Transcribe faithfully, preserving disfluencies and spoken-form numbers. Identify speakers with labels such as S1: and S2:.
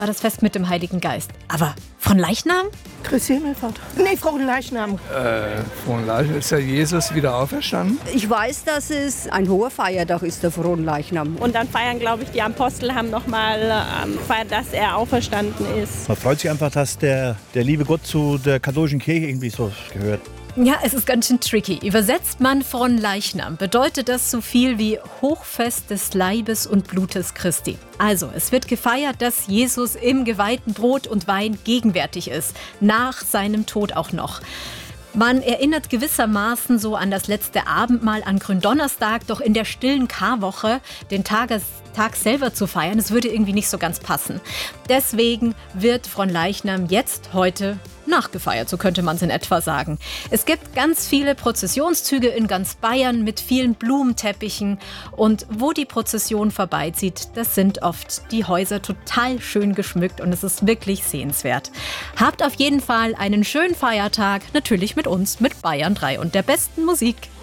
S1: war das Fest mit dem Heiligen Geist. Aber Fronleichnam?
S2: Christi Himmelfahrt. Nee, Fronleichnam.
S3: Äh, Fronleichnam, ist ja Jesus wieder auferstanden?
S4: Ich weiß, dass es ein hoher Feiertag ist, der Fronleichnam.
S5: Und dann feiern, glaube ich, die Apostel haben nochmal ähm, gefeiert, dass er auferstanden ist.
S6: Man freut sich einfach, dass der, der liebe Gott zu der katholischen Kirche irgendwie so gehört.
S1: Ja, es ist ganz schön tricky. Übersetzt man Fronleichnam, bedeutet das so viel wie Hochfest des Leibes und Blutes Christi. Also, es wird gefeiert, dass Jesus im geweihten Brot und Wein gegenwärtig ist, nach seinem Tod auch noch. Man erinnert gewissermaßen so an das letzte Abendmahl an Gründonnerstag, doch in der stillen Karwoche den Tages Tag selber zu feiern, das würde irgendwie nicht so ganz passen. Deswegen wird Fronleichnam jetzt heute nachgefeiert, so könnte man es in etwa sagen. Es gibt ganz viele Prozessionszüge in ganz Bayern mit vielen Blumenteppichen und wo die Prozession vorbeizieht, das sind oft die Häuser total schön geschmückt und es ist wirklich sehenswert. Habt auf jeden Fall einen schönen Feiertag, natürlich mit uns, mit Bayern drei und der besten Musik.